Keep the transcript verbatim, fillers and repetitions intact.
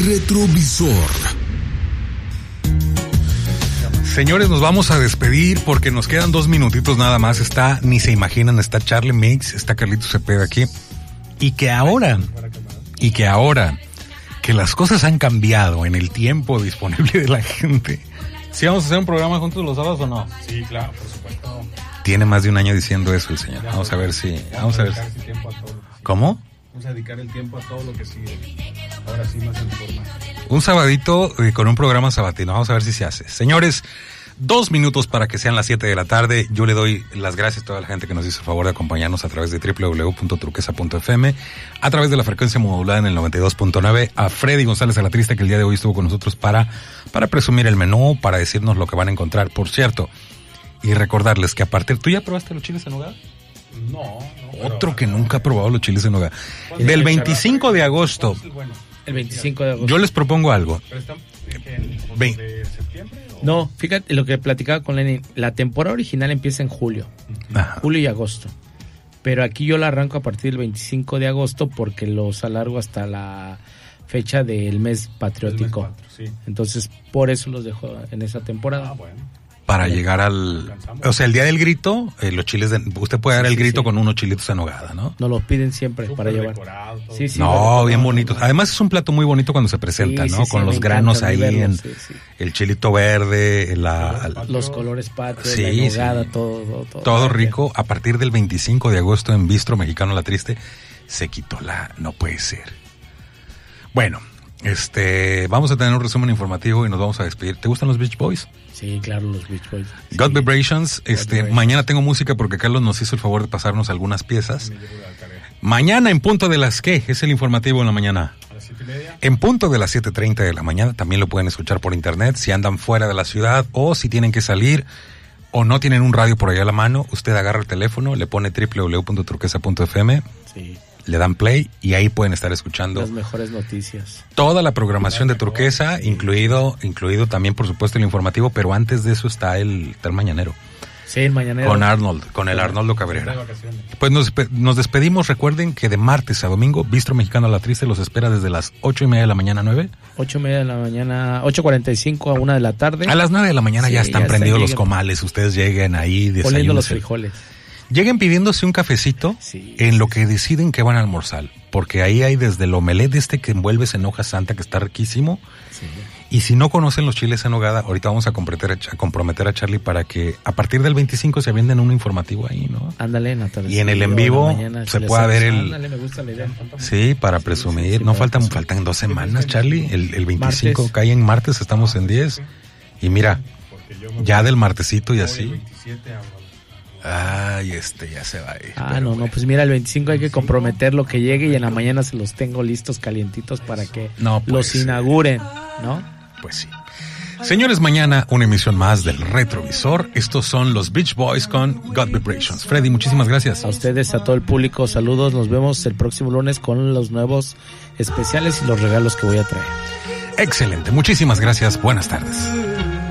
retrovisor. Señores, nos vamos a despedir porque nos quedan dos minutitos nada más. Está, ni se imaginan, está Charlie Mix, está Carlito Cepeda aquí. Y que ahora, y que ahora, que las cosas han cambiado en el tiempo disponible de la gente. ¿Sí vamos a hacer un programa juntos los sábados o no? Sí, claro, por supuesto. Tiene más de un año diciendo eso el señor. Vamos a ver si, vamos a ver. ¿Cómo? Vamos a dedicar el tiempo a todo lo que sigue. Ahora sí, más en forma. Un sabadito eh, con un programa sabatino. Vamos a ver si se hace. Señores, dos minutos para que sean las siete de la tarde. Yo le doy las gracias a toda la gente que nos hizo el favor de acompañarnos a través de doble u doble u doble u punto turquesa punto efe eme, a través de la frecuencia modulada en el noventa y dos punto nueve. A Freddy González Alatriste, que el día de hoy estuvo con nosotros para, para presumir el menú, para decirnos lo que van a encontrar. Por cierto, y recordarles que a partir... ¿Tú ya probaste los chiles en nogada? No, no. Otro pero, que nunca ha probado los chiles en nogada. Del veinticinco de agosto. El veinticinco de agosto. Yo les propongo algo. ¿Pero está en de septiembre? O... No, fíjate lo que platicaba con Lenin. La temporada original empieza en julio. Ajá. Julio y agosto. Pero aquí yo la arranco a partir del veinticinco de agosto porque los alargo hasta la fecha del mes patriótico. El mes cuatro, sí. Entonces, por eso los dejo en esa temporada. Ah, bueno. Para llegar al... O sea, el día del grito, eh, los chiles de... Usted puede dar Sí, el sí, grito sí. con unos chilitos en nogada, ¿no? Nos los piden siempre Súper para llevar. decorado, todo. Sí, sí, No, decorado. bien bonitos. Además es un plato muy bonito cuando se presenta, Sí, ¿no? sí, Con sí, los me granos encanta ahí, verlos, en sí, sí. el chilito verde, la, Los colores patrios, Sí, la nogada, sí. todo, todo, todo. todo rico. A partir del veinticinco de agosto en Bistro Mexicano La Triste se quitó la... No puede ser. Bueno, este, vamos a tener un resumen informativo y nos vamos a despedir. ¿Te gustan los Beach Boys? Sí, claro, los Beach Boys. God Sí. Vibrations, este, Vibrations. mañana tengo música porque Carlos nos hizo el favor de pasarnos algunas piezas. Mañana en punto de las ¿qué? Es el informativo en la mañana. A las siete y media. En punto de las siete treinta de la mañana también lo pueden escuchar por internet si andan fuera de la ciudad o si tienen que salir o no tienen un radio por allá a la mano. Usted agarra el teléfono, le pone doble u doble u doble u punto turquesa punto efe eme, Sí, le dan play y ahí pueden estar escuchando las mejores noticias. toda la programación de Turquesa, incluido incluido también por supuesto el informativo, pero antes de eso está el, está el mañanero. Sí, el mañanero. Con Arnold, con el Arnoldo De Cabrera. vacaciones. Pues nos, nos despedimos. Recuerden que de martes a domingo, Bistro Mexicano La Triste los espera desde las ocho y media de la mañana, nueve. Ocho y media de la mañana, ocho cuarenta y cinco a una de la tarde. A las nueve de la mañana Sí, ya están ya está, prendidos los lleguen. comales. Ustedes lleguen ahí, Oliendo los desayúnense. frijoles. Lleguen pidiéndose un cafecito Sí, en sí, lo que deciden que van a almorzar. Porque ahí hay desde el omelette este que envuelves en hoja santa, que está riquísimo. Sí. Y si no conocen los chiles en nogada, ahorita vamos a comprometer, a comprometer a Charlie para que a partir del veinticinco se venden un informativo ahí, ¿no? Ándale, en la tarde. Y en el Sí, en o vivo la mañana, se si pueda les- ver el- Ándale, me gusta la idea. Sí, para presumir. sí, sí, no para faltan, presumir. faltan dos semanas, Charlie. El, el veinticinco Martes. cae en martes, estamos en diez. Y mira, Porque yo me ya voy- del martesito y voy así. el veintisiete a- Ay, este ya se va a ir. Ah, pero no, no, bueno. pues mira, el veinticinco hay que comprometer lo que llegue y en la mañana se los tengo listos, calientitos para que No puede los ser. inauguren, ¿no? Pues sí. Señores, mañana una emisión más del Retrovisor. Estos son los Beach Boys con God Vibrations. Freddy, muchísimas gracias. A ustedes, a todo el público, saludos. Nos vemos el próximo lunes con los nuevos especiales y los regalos que voy a traer. Excelente, muchísimas gracias. Buenas tardes.